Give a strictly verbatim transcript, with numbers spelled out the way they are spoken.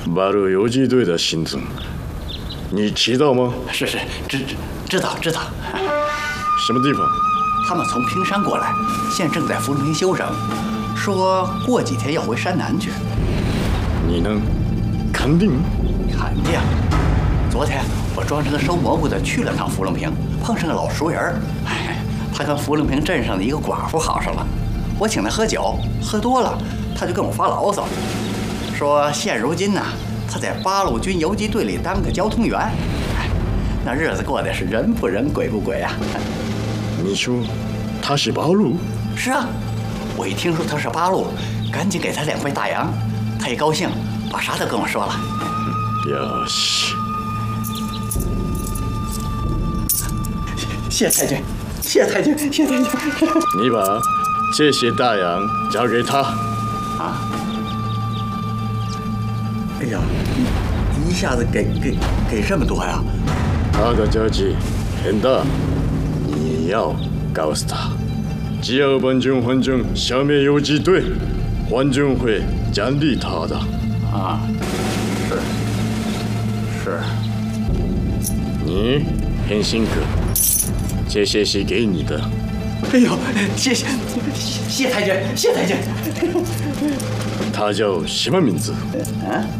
八路游击队的行踪，你知道吗？ 是是，知知知道知道。 什么地方？ 他们从平山过来，现正在福隆坪休整，说过几天要回山南去。 你能肯定？ 肯定。昨天我装成个收蘑菇的去了趟福隆坪，碰上个老熟人儿。哎，他跟福隆坪镇上的一个寡妇好上了。我请他喝酒，喝多了，他就跟我发牢骚，说现如今呢，他在八路军游击队里当个交通员。哎，那日子过得是人不人鬼不鬼呀、啊。 你说他是八路？ 是啊，我一听说他是八路，赶紧给他两块大洋。他一高兴，把啥都跟我说了。 呀西， 谢太君，谢太君，谢太君。 你把这些大洋交给他。 啊！哎呀，一一下子给给给这么多呀！ 他的交际很大，你要告诉他，只要本军环中消灭游击队，环军会奖励他的。 啊，是是。 你很辛苦，这些是给你的。 哎呦，谢谢谢太君，谢太君。 他叫什么名字？ 啊？